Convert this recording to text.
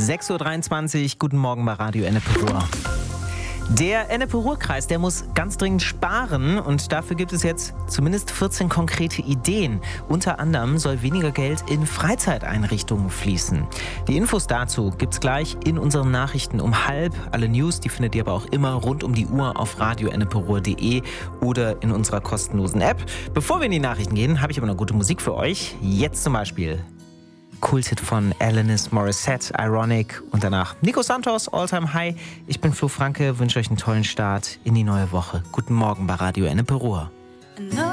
6.23 Uhr, guten Morgen bei Radio Ennepe Ruhr. Der Ennepe-Ruhr-Kreis, der muss ganz dringend sparen und dafür gibt es jetzt zumindest 14 konkrete Ideen. Unter anderem soll weniger Geld in Freizeiteinrichtungen fließen. Die Infos dazu gibt's gleich in unseren Nachrichten um 12:30. Alle News, die findet ihr aber auch immer rund um die Uhr auf radioenneperuhr.de oder in unserer kostenlosen App. Bevor wir in die Nachrichten gehen, habe ich aber noch gute Musik für euch. Jetzt zum Beispiel Cool-Hit von Alanis Morissette, Ironic und danach Nico Santos, All Time High. Ich bin Flo Franke, wünsche euch einen tollen Start in die neue Woche. Guten Morgen bei Radio Ennepe Ruhr.